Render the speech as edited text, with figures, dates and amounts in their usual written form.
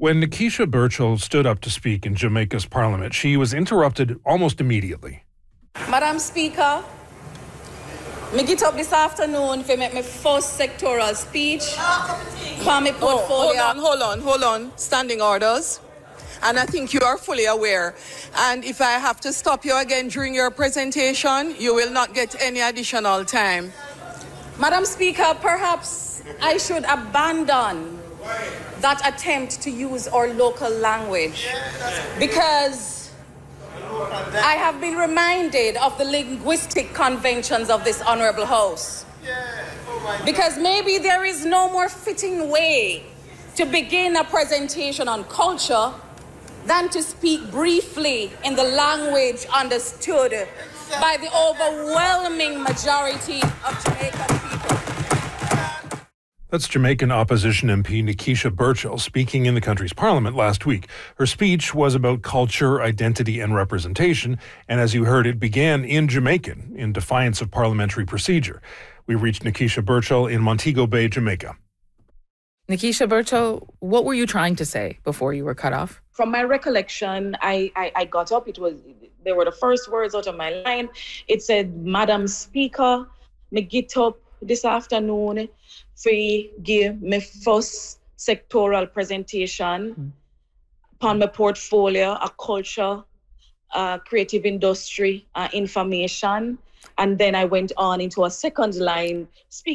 When Nikisha Burchill stood up to speak in Jamaica's parliament, she was interrupted almost immediately. Madam Speaker, me get up this afternoon to make my first sectoral speech for my portfolio. Hold on. Standing orders. And I think you are fully aware. And if I have to stop you again during your presentation, you will not get any additional time. Madam Speaker, perhaps I should abandon that attempt to use our local language because I have been reminded of the linguistic conventions of this honorable House. Because maybe there is no more fitting way to begin a presentation on culture than to speak briefly in the language understood by the overwhelming majority of Jamaican people. That's Jamaican opposition MP Nikisha Burchill speaking in the country's parliament last week. Her speech was about culture, identity, and representation, and as you heard, it began in Jamaican in defiance of parliamentary procedure. We reached Nikisha Burchill in Montego Bay, Jamaica. Nikisha Burchill, what were you trying to say before you were cut off? From my recollection, I got up. They were the first words out of my line. It said, Madam Speaker, me get up this afternoon for give me first sectoral presentation upon my portfolio, a culture, creative industry, information. And then I went on into a second line speaking.